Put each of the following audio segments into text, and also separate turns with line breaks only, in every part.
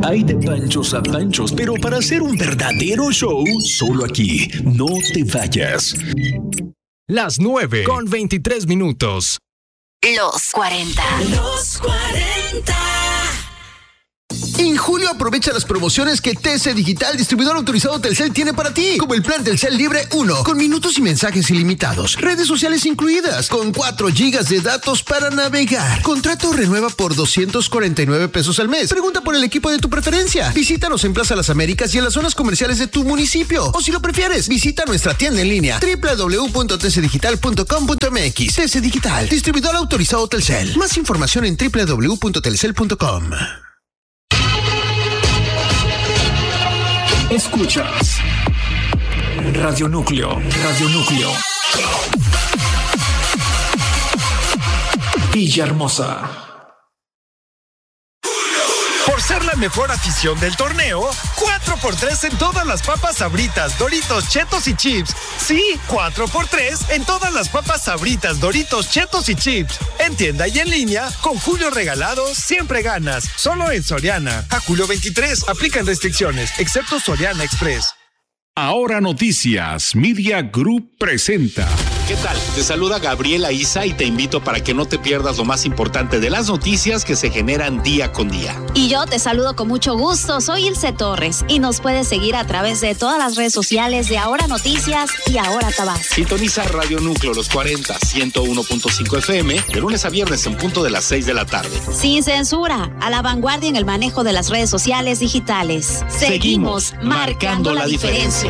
Hay de panchos a panchos, pero para hacer un verdadero show, solo aquí. No te vayas.
Las 9:23.
Los 40. Los 40.
En julio aprovecha las promociones que TC Digital, distribuidor autorizado Telcel, tiene para ti. Como el plan Telcel Libre 1, con minutos y mensajes ilimitados, redes sociales incluidas, con 4 gigas de datos para navegar. Contrato renueva por 249 pesos al mes. Pregunta por el equipo de tu preferencia. Visítanos en Plaza Las Américas y en las zonas comerciales de tu municipio. O si lo prefieres, visita nuestra tienda en línea www.tcdigital.com.mx. TC Digital, distribuidor autorizado Telcel. Más información en www.telcel.com.
Escuchas Radio Núcleo. Villahermosa.
Por ser la mejor afición del torneo, 4x3 en todas las papas Sabritas, Doritos, Chetos y Chips. Sí, 4x3 en todas las papas Sabritas, Doritos, Chetos y Chips. En tienda y en línea, con Julio Regalados, siempre ganas. Solo en Soriana. A julio 23, aplican restricciones, excepto Soriana Express.
Ahora Noticias Media Group presenta.
¿Qué tal? Te saluda Gabriela Isa y te invito para que no te pierdas lo más importante de las noticias que se generan día con día.
Y yo te saludo con mucho gusto, soy Ilse Torres y nos puedes seguir a través de todas las redes sociales de Ahora Noticias y Ahora Tabasco.
Sintoniza Radio Núcleo Los 40, 101.5 FM, de lunes a viernes en punto de las 6 de la tarde.
Sin censura, a la vanguardia en el manejo de las redes sociales digitales. Seguimos marcando la diferencia.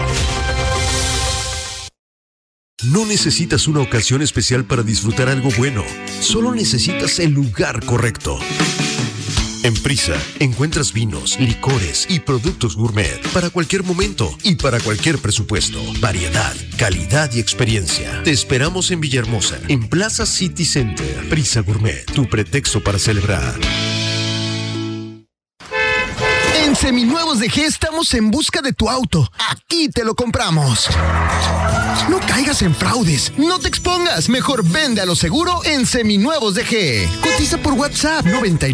No necesitas una ocasión especial para disfrutar algo bueno. Solo necesitas el lugar correcto. En Prisa encuentras vinos, licores y productos gourmet para cualquier momento y para cualquier presupuesto. Variedad, calidad y experiencia. Te esperamos en Villahermosa, en Plaza City Center. Prisa Gourmet, tu pretexto para celebrar.
En Seminuevos de G estamos en busca de tu auto. Aquí te lo compramos. No caigas en fraudes, no te expongas, mejor vende a lo seguro en Seminuevos de G. Cotiza por WhatsApp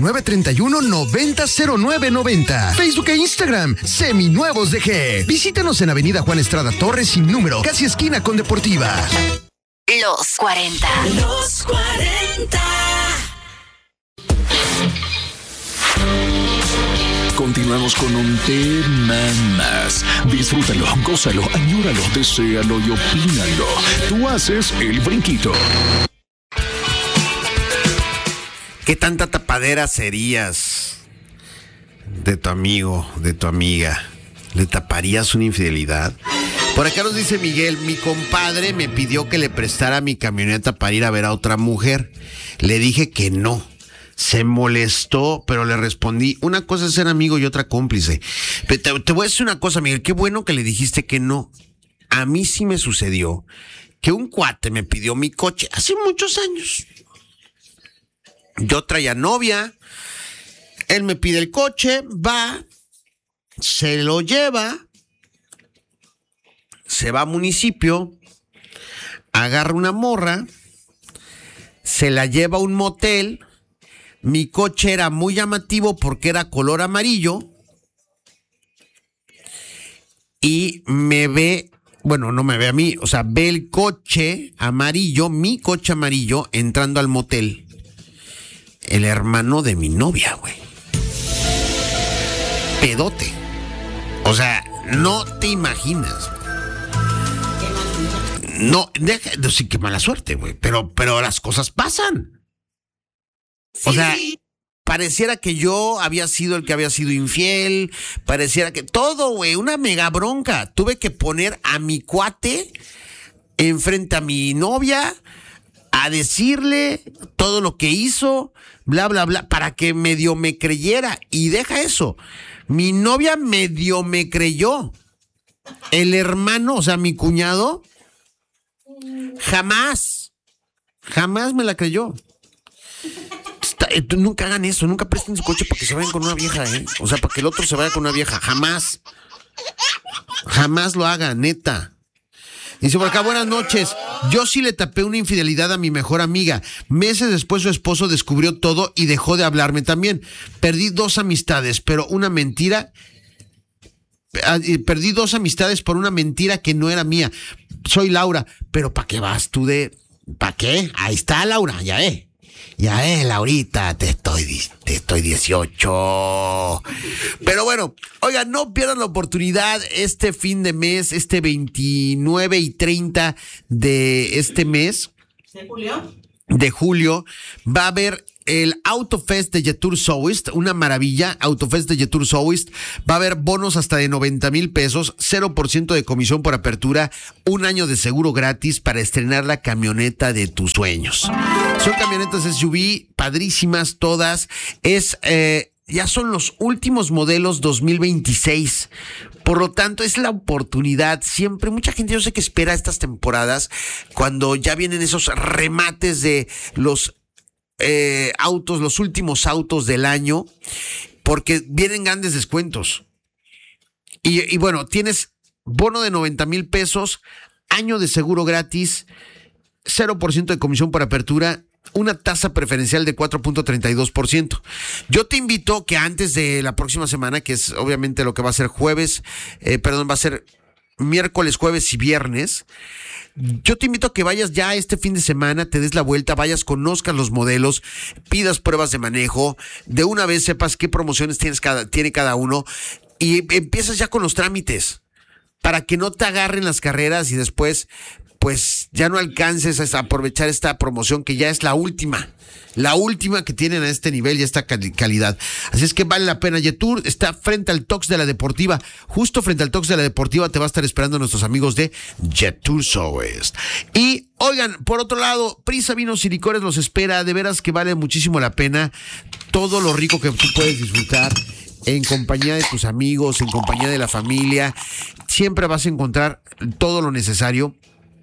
9931-900990. Facebook e Instagram, Seminuevos de G. Visítanos en Avenida Juan Estrada Torres sin número, casi esquina con Deportiva.
Los 40. Los 40.
Continuamos con un tema más. Disfrútalo, gózalo, añóralo, deséalo y opínalo. Tú haces el brinquito.
¿Qué tanta tapadera serías de tu amigo, de tu amiga? ¿Le taparías una infidelidad? Por acá nos dice Miguel, mi compadre me pidió que le prestara mi camioneta para ir a ver a otra mujer. Le dije que no. Se molestó, pero le respondí, una cosa es ser amigo y otra cómplice. Pero te voy a decir una cosa, Miguel, qué bueno que le dijiste que no. A mí sí me sucedió que un cuate me pidió mi coche hace muchos años. Yo traía novia, él me pide el coche, va, se lo lleva, se va a municipio, agarra una morra, se la lleva a un motel. Mi coche era muy llamativo porque era color amarillo y me ve, bueno, no me ve a mí, o sea, ve el coche amarillo, mi coche amarillo, entrando al motel. El hermano de mi novia, güey. Pedote. O sea, no te imaginas. No, sí, qué mala suerte, güey, pero las cosas pasan. O sea, pareciera que yo había sido el que había sido infiel, pareciera que todo, güey, una mega bronca. Tuve que poner a mi cuate enfrente a mi novia a decirle todo lo que hizo, bla, bla, bla, para que medio me creyera. Y deja eso, mi novia medio me creyó. El hermano, o sea, mi cuñado, jamás me la creyó. Nunca hagan eso, nunca presten su coche para que se vayan con una vieja, o sea, para que el otro se vaya con una vieja, jamás lo hagan, neta. Dice por acá, buenas noches, Yo sí le tapé una infidelidad a mi mejor amiga. Meses después su esposo descubrió todo y dejó de hablarme también. Perdí 2 amistades, pero una mentira... Perdí 2 amistades por una mentira que no era mía. Soy Laura, pero ¿para qué vas tú de...? ¿Para qué? Ahí está, Laura, ya Laurita, te estoy 18. Pero bueno, oigan, no pierdan la oportunidad este fin de mes, este 29 y 30 de este mes. ¿De julio? Va a haber el Autofest de Jetour Soest, una maravilla, Autofest de Jetour Soest. Va a haber bonos hasta de 90,000 pesos, 0% de comisión por apertura, 1 año de seguro gratis para estrenar la camioneta de tus sueños. Son camionetas SUV, padrísimas todas. Ya son los últimos modelos 2026. Por lo tanto, es la oportunidad. Siempre, mucha gente, yo sé que espera estas temporadas cuando ya vienen esos remates de los autos, los últimos autos del año, porque vienen grandes descuentos. Y bueno, tienes bono de 90,000 pesos, año de seguro gratis, 0% de comisión por apertura, una tasa preferencial de 4.32%. Yo te invito que antes de la próxima semana, que es obviamente lo que va a ser va a ser miércoles, jueves y viernes, yo te invito a que vayas ya este fin de semana, te des la vuelta, vayas, conozcas los modelos, pidas pruebas de manejo, de una vez sepas qué promociones tiene cada uno y empiezas ya con los trámites para que no te agarren las carreras y después pues ya no alcances a aprovechar esta promoción que ya es la última que tienen a este nivel y a esta calidad. Así es que vale la pena. Jetour está frente al Tox de la Deportiva. Justo frente al Tox de la Deportiva te va a estar esperando nuestros amigos de Jetour Soest. Y oigan, por otro lado, Prisa Vinos y Licores los espera. De veras que vale muchísimo la pena todo lo rico que tú puedes disfrutar en compañía de tus amigos, en compañía de la familia. Siempre vas a encontrar todo lo necesario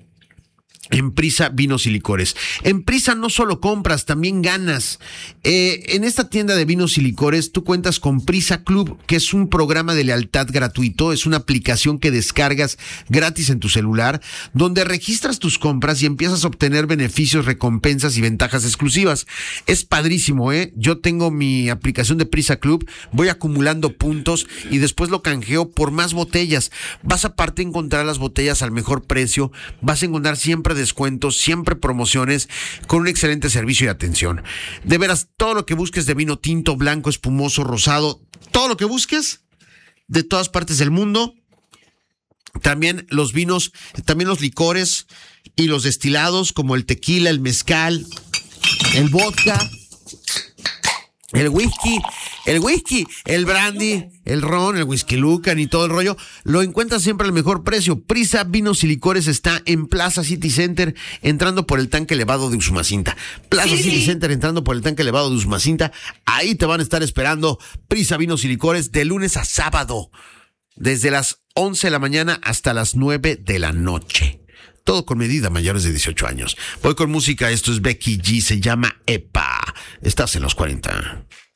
en Prisa Vinos y Licores. En Prisa no solo compras, también ganas. En esta tienda de vinos y licores tú cuentas con Prisa Club, que es un programa de lealtad gratuito. Es una aplicación que descargas gratis en tu celular, donde registras tus compras y empiezas a obtener beneficios, recompensas y ventajas exclusivas. Es padrísimo, ¿eh? Yo tengo mi aplicación de Prisa Club, voy acumulando puntos y después lo canjeo por más botellas. Vas aparte a encontrar las botellas al mejor precio, vas a encontrar siempre descuentos, siempre promociones, con un excelente servicio y atención. De veras, todo lo que busques de vino tinto, blanco, espumoso, rosado, todo lo que busques de todas partes del mundo. También los vinos, también los licores y los destilados como el tequila, el mezcal, el vodka, el whisky, el brandy, el ron, el whisky lucan y todo el rollo, lo encuentras siempre al mejor precio. Prisa Vinos y Licores está en Plaza City Center, entrando por el tanque elevado de Usumacinta. Plaza City Center, entrando por el tanque elevado de Usumacinta. Ahí te van a estar esperando Prisa Vinos y Licores de lunes a sábado, desde las 11 de la mañana hasta las 9 de la noche. Todo con medida, mayores de 18 años. Voy con música, esto es Becky G, se llama EPA. Estás en los 40.